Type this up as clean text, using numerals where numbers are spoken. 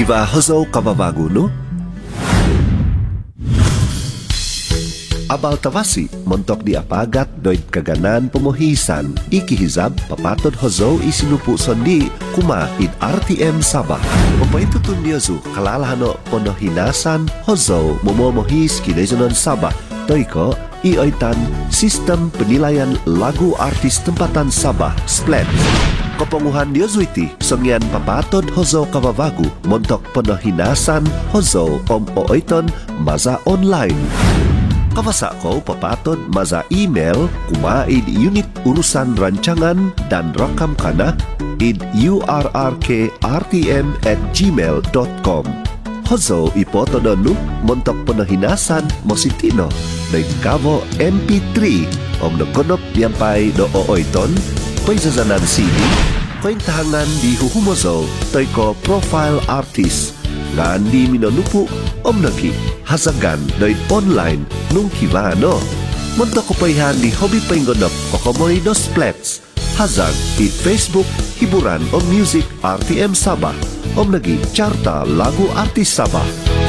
Kiva hozo kababago no? Abal tawasi, montok di apagat doit kaganan pemohisan, ikihizab papatod hozo isinupu sondi kuma id RTM Sabah. Pampaitutun niyazu kalalahano ponohinasan hozo momomohis kinezonon Sabah. Toiko ioitan sistem penilaian lagu artis tempatan Sabah Splat. Kepenguhan niyazuiti sengyan papatod hozo kababago montok ponohinasan hozo oiton maza online. Kawasa ko papatod maza email kumaid unit urusan rancangan dan rakam kana id urrkrtm@gmail.com. Hozo ipoto donu montok penahinasan mositino dari kavo MP3 om nakonop yampay do ooiton paizazanan CD paintahangan di huhumozo toiko profile artist ngan di minanupu om nagi hasagan doit online nung kivano montok kupayhan di hobi painggonop kokomoy dos plats hazag di Facebook hiburan om music RTM Sabah om nagi carta lagu artis Sabah.